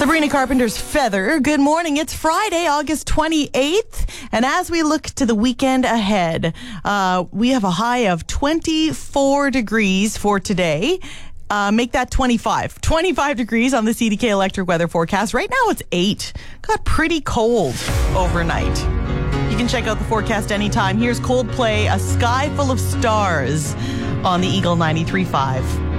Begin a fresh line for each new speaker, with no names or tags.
Sabrina Carpenter's Feather. Good morning. It's Friday, August 28th. And as we look to the weekend ahead, we have a high of 24 degrees for today. Make that 25. 25 degrees on the CDK Electric weather forecast. Right now it's 8. Got pretty cold overnight. You can check out the forecast anytime. Here's Coldplay, A Sky Full of Stars on the Eagle 93.5.